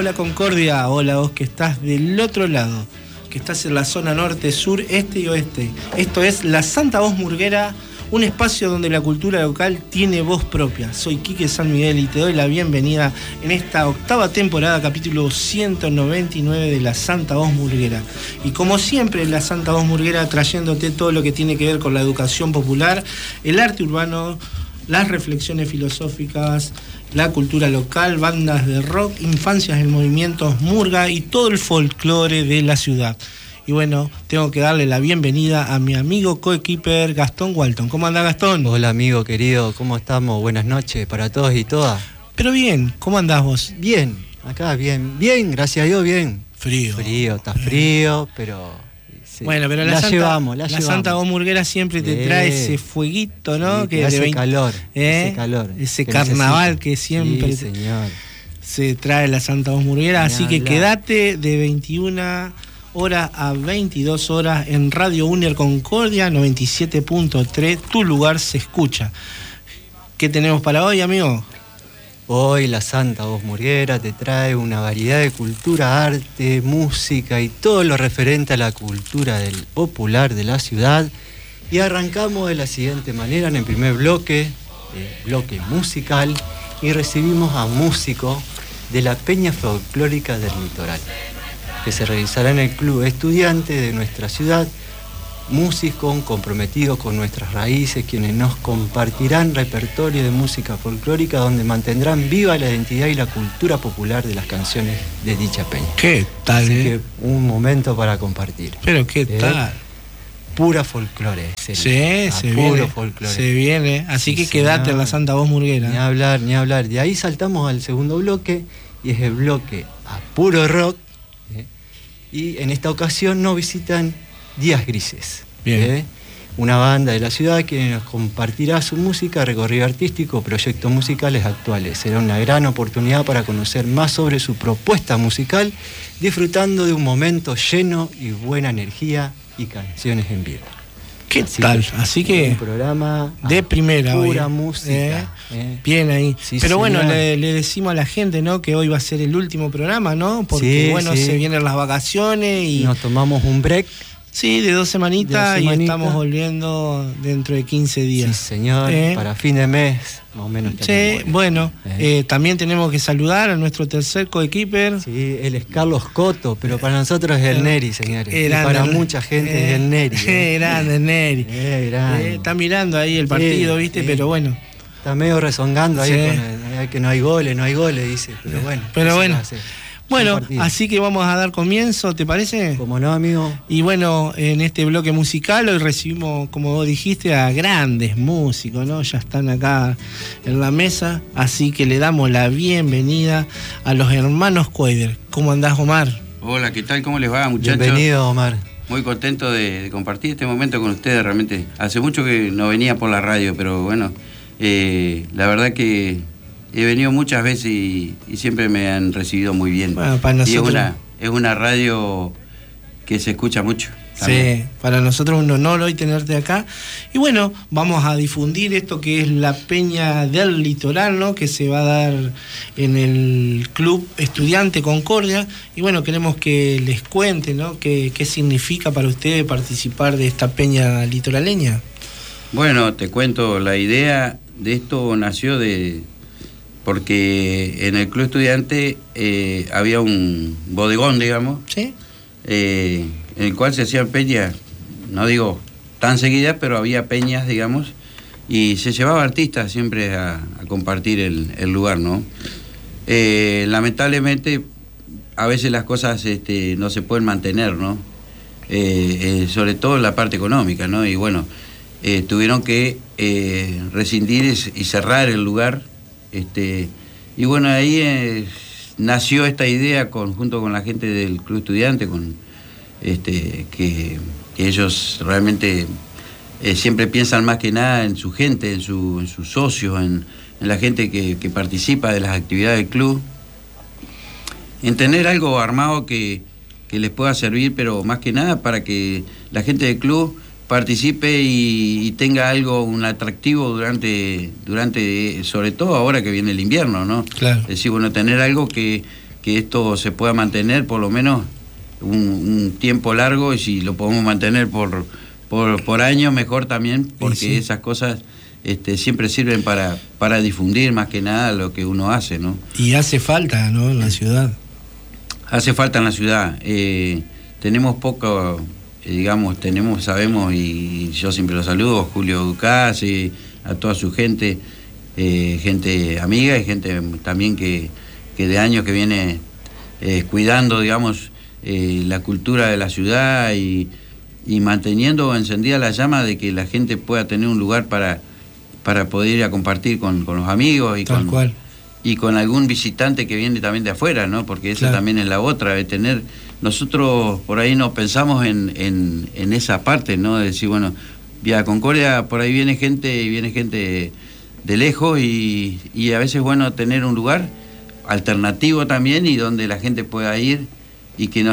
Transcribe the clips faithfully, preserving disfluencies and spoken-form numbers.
hola Concordia, hola vos que estás del otro lado, que estás en la zona norte, sur, este y oeste. Esto es La Santa Voz Murguera, un espacio donde la cultura local tiene voz propia. Soy Quique San Miguel y te doy la bienvenida en esta octava temporada, capítulo ciento noventa y nueve de La Santa Voz Murguera. Y como siempre, La Santa Voz Murguera trayéndote todo lo que tiene que ver con la educación popular, el arte urbano, las reflexiones filosóficas, la cultura local, bandas de rock, infancias en movimientos murga y todo el folclore de la ciudad. Y bueno, tengo que darle la bienvenida a mi amigo coequiper Gastón Walton. ¿Cómo anda, Gastón? Hola, amigo querido, ¿cómo estamos? Buenas noches para todos y todas. Pero bien, ¿cómo andás vos? Bien, acá bien, bien, gracias a Dios, bien. Frío. Frío, está frío, pero... Sí. Bueno, pero la, la Santa, llevamos, la, la llevamos. Santa Voz Murguera siempre te sí. trae ese fueguito, ¿no? Sí, que hace de veinte, calor, ¿eh? ese calor. Ese que carnaval necesita. que siempre sí, señor. se trae la Santa Voz Murguera. Ni así que hablar. quédate de veintiuna horas a veintidós horas en Radio Unier Concordia noventa y siete punto tres. Tu lugar se escucha. ¿Qué tenemos para hoy, amigo? Hoy la Santa Voz Murguera te trae una variedad de cultura, arte, música y todo lo referente a la cultura del popular de la ciudad. Y arrancamos de la siguiente manera, en el primer bloque, eh, bloque musical, y recibimos a músicos de la Peña Folclórica del Litoral, que se realizará en el Club Estudiante de nuestra ciudad. Músicos comprometidos con nuestras raíces, quienes nos compartirán repertorio de música folclórica donde mantendrán viva la identidad y la cultura popular de las canciones de dicha peña. ¿Qué tal? Así eh? que un momento para compartir. Pero qué Eh, tal. Pura folclore. Sí, sería. se Ah, viene. Puro folclore. Se viene. Así Sí, que señor. quédate en la Santa Voz Murguera. Ni hablar, ni hablar. De ahí saltamos al segundo bloque, y es el bloque a puro rock. ¿eh? Y en esta ocasión nos visitan Días Grises. Bien. ¿eh? Una banda de la ciudad que nos compartirá su música, recorrido artístico, proyectos musicales actuales. Será una gran oportunidad para conocer más sobre su propuesta musical, disfrutando de un momento lleno y buena energía y canciones en vivo. ¿Qué Así tal? que, Así que un programa de primera pura hoy, música. ¿eh? ¿eh? Bien ahí. Sí, Pero bueno, señor. le, le decimos a la gente, ¿no? Que hoy va a ser el último programa, ¿no? Porque Sí, bueno, sí. se vienen las vacaciones y Nos tomamos un break. sí, de dos semanitas, De dos y semanitas. estamos volviendo dentro de quince Sí, días. señor, ¿Eh? para fin de mes, más o menos. Sí, bueno, ¿Eh? eh, también tenemos que saludar a nuestro tercer coequiper. Sí, él es Carlos Coto, pero para nosotros es el Neri, señores. Y Grande, para ¿no? mucha gente Eh, es el Neri. eh, grande, Neri. Eh, grande. Eh, está mirando ahí el partido, Sí, ¿viste? sí. Pero bueno. Está medio rezongando ahí Sí. con el- eh, que no hay goles, no hay goles, dice. Pero bueno. Pero ¿qué se bueno. va a hacer? Bueno, Un partido. así que vamos a dar comienzo, ¿te parece? Como no, amigo. Y bueno, en este bloque musical hoy recibimos, como vos dijiste, a grandes músicos, ¿no? Ya están acá en la mesa, así que le damos la bienvenida a los hermanos Cuader. ¿Cómo andás, Omar? Hola, ¿qué tal? ¿Cómo les va, muchachos? Bienvenido, Omar. Muy contento de, de compartir este momento con ustedes, realmente. Hace mucho que no venía por la radio, pero bueno, eh, la verdad que he venido muchas veces y, y siempre me han recibido muy bien. Bueno, para Y es nosotros- una, es una radio que se escucha mucho. También. Sí, para nosotros un honor hoy tenerte acá. Y bueno, vamos a difundir esto que es la Peña del Litoral, ¿no? Que se va a dar en el Club Estudiante Concordia. Y bueno, queremos que les cuente, ¿no? ¿Qué, qué significa para ustedes participar de esta peña litoraleña? Bueno, te cuento, la idea de esto nació de... porque en el Club Estudiante eh, había un bodegón, digamos, ¿Sí? eh, en el cual se hacían peñas, no digo tan seguidas, pero había peñas, digamos, y se llevaba artistas siempre a, a compartir el, el lugar, ¿no? Eh, lamentablemente, a veces las cosas este, no se pueden mantener, ¿no? Eh, eh, sobre todo en la parte económica, ¿no? Y bueno, eh, tuvieron que eh, rescindir y cerrar el lugar, este, y bueno, ahí eh, nació esta idea con, junto con la gente del Club Estudiante, con Este, que, que ellos realmente eh, siempre piensan más que nada en su gente, en, su, en sus socios, en, en la gente que, que participa de las actividades del club, en tener algo armado que, que les pueda servir, pero más que nada para que la gente del club participe y, y tenga algo, un atractivo durante, durante, sobre todo ahora que viene el invierno, ¿no? Claro. Es decir, bueno, tener algo que que esto se pueda mantener por lo menos un, un tiempo largo, y si lo podemos mantener por, por, por años, mejor también, porque sí, sí. esas cosas este, siempre sirven para, para difundir más que nada lo que uno hace, ¿no? Y hace falta, ¿no?, en la ciudad. Hace falta en la ciudad. Eh, tenemos poco, eh, digamos, tenemos, sabemos, y yo siempre lo saludo, Julio Ducasi, a toda su gente, eh, gente amiga y gente también que, que de años que viene eh, cuidando, digamos, eh, la cultura de la ciudad y, y manteniendo encendida la llama de que la gente pueda tener un lugar para, para poder ir a compartir con, con los amigos y Tal con, cual. y con algún visitante que viene también de afuera, ¿no? Porque esa claro. también es la otra, de tener, nosotros por ahí no pensamos en, en, en esa parte, ¿no? De decir, bueno, Vía Concordia, por ahí viene gente, y viene gente de lejos, y, y a veces es bueno tener un lugar alternativo también, y donde la gente pueda ir, y que no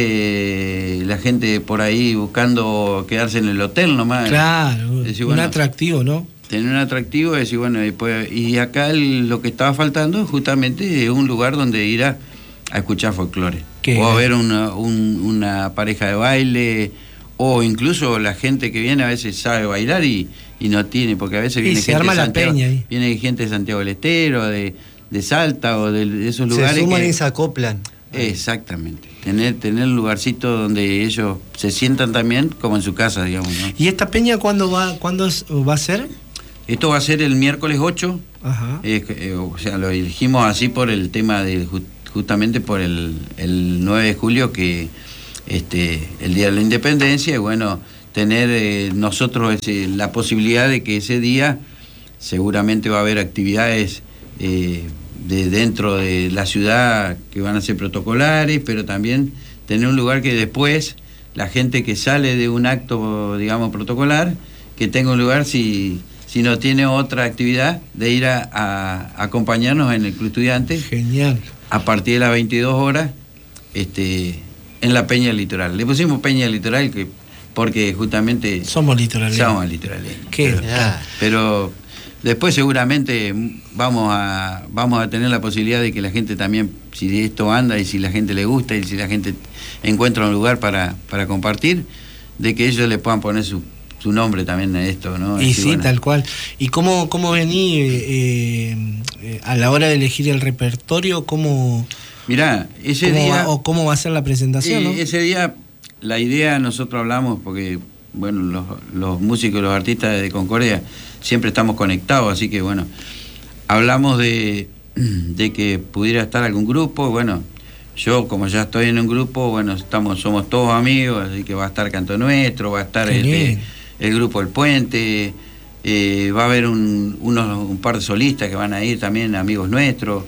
esté la gente por ahí buscando quedarse en el hotel nomás. Claro, decir, un bueno, atractivo, ¿no? Tener un atractivo, decir, bueno, y, pues, y acá el, lo que estaba faltando justamente es un lugar donde ir a, a escuchar folclore, o a ver una, un, una pareja de baile, o incluso la gente que viene a veces sabe bailar y, y no tiene, porque a veces viene se gente arma de la Santiago, peña ahí. Viene gente de Santiago del Estero, de, de Salta, o de, de esos lugares. Se suman que, y se acoplan. Exactamente, tener tener un lugarcito donde ellos se sientan también como en su casa, digamos, ¿no? ¿Y esta peña cuándo va, cuándo va a ser? Esto va a ser el miércoles ocho. Ajá. Eh, eh, o sea, lo elegimos así por el tema de justamente por el, el nueve de julio, que este el Día de la Independencia, y bueno, tener eh, nosotros ese, la posibilidad de que ese día seguramente va a haber actividades eh, de dentro de la ciudad que van a ser protocolares, pero también tener un lugar que después la gente que sale de un acto, digamos, protocolar, que tenga un lugar, si, si no tiene otra actividad, de ir a, a acompañarnos en el Club Estudiante. Genial. A partir de las veintidós horas, este, en la Peña Litoral. Le pusimos Peña Litoral que, porque justamente... Somos litoraleños. Somos litoraleños. ¿Qué? Pero, pero después seguramente vamos a, vamos a tener la posibilidad de que la gente también, si esto anda y si la gente le gusta y si la gente encuentra un lugar para, para compartir, de que ellos le puedan poner su, su nombre también a esto, ¿no? Y así, sí, bueno. tal cual. ¿Y cómo, cómo vení eh, eh, a la hora de elegir el repertorio? ¿Cómo, Mirá, ese cómo día... Va, o cómo va a ser la presentación, eh, ¿no? Ese día, la idea, nosotros hablamos, porque, bueno, los, los músicos y los artistas de Concordia siempre estamos conectados, así que, bueno, hablamos de, de que pudiera estar algún grupo. Bueno, yo como ya estoy en un grupo, bueno, estamos somos todos amigos, así que va a estar Canto Nuestro, va a estar este, el grupo El Puente, eh, va a haber un, unos, un par de solistas que van a ir también, amigos nuestros.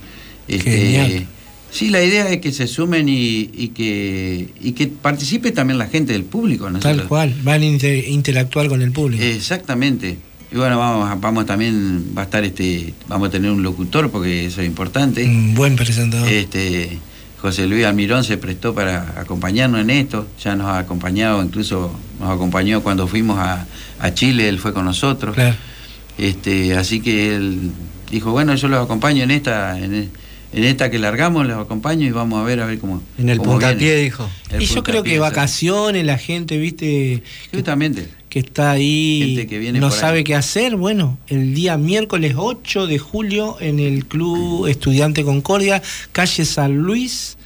Este, sí, la idea es que se sumen y, y que y que participe también la gente del público, ¿no? Tal cual, van a inter interactuar con el público. Exactamente. Y bueno, vamos, vamos también, va a estar este, vamos a tener un locutor, porque eso es importante. Un buen presentador. Este, José Luis Almirón se prestó para acompañarnos en esto, ya nos ha acompañado, incluso nos acompañó cuando fuimos a, a Chile, él fue con nosotros. Claro. Este, así que él dijo, bueno, yo los acompaño en esta, en, en esta que largamos, los acompaño y vamos a ver a ver cómo. En el cómo puntapié, viene. dijo. El y yo creo que vacaciones, la gente, viste, justamente, que está ahí, gente que viene no por sabe ahí. qué hacer. Bueno, el día miércoles ocho de julio en el Club Estudiante Concordia, calle San Luis,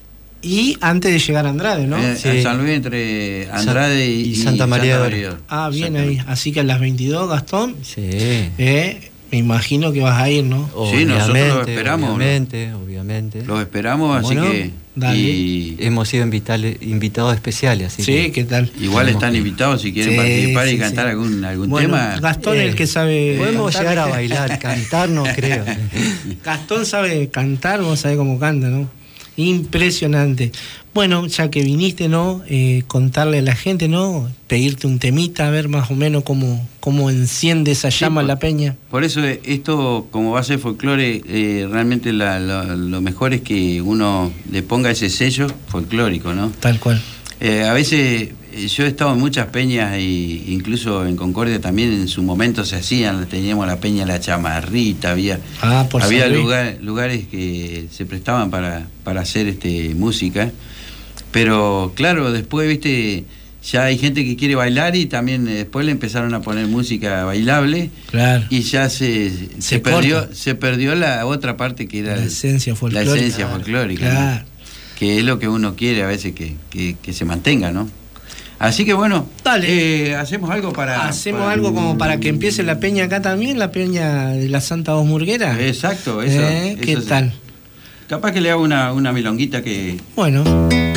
y antes de llegar a Andrade, ¿no? Eh, Sí. San Luis, entre Andrade y, y Santa María de de Oro. Ah, bien ahí. Así que a las veintidós, Gastón, Sí. eh, me imagino que vas a ir, ¿no? Sí, nosotros Obviamente, los esperamos, ¿no? Obviamente, obviamente. Los esperamos, así Bueno, que... dale. Y, Hemos sido invitale- invitados especiales, así Sí, que ¿qué tal? igual Tenemos están que- invitados si quieren Sí, participar sí, y cantar sí. algún, algún Bueno, tema. Gastón es el que sabe. podemos cantar, llegar a ¿viste? bailar, cantar no creo. Gastón sabe cantar, vos sabés cómo canta, ¿no? Impresionante. Bueno, ya que viniste, ¿no? Eh, contarle a la gente, ¿no? Pedirte un temita, a ver más o menos cómo, cómo enciende esa llama por, la peña. Por eso eh, esto, como va a ser folclore, eh, realmente la, la, lo mejor es que uno le ponga ese sello folclórico, ¿no? Tal cual. Eh, a veces yo he estado en muchas peñas, y incluso en Concordia también en su momento se hacían, teníamos la peña La Chamarrita, había, ah, por había lugar, lugares que se prestaban para, para hacer este, música, pero claro, después, viste, ya hay gente que quiere bailar y también después le empezaron a poner música bailable, claro. y ya se, se, se perdió se perdió la otra parte que era la esencia folclórica, la esencia folclórica, claro. ¿no? Que es lo que uno quiere a veces que, que, que se mantenga, ¿no? Así que bueno, dale. Eh, hacemos algo para... Hacemos para... algo como para que empiece la peña acá también, la peña de la Santa Voz Murguera. Exacto, eso. ¿Eh? ¿Qué eso tal? Sí. Capaz que le hago una, una milonguita que... Bueno.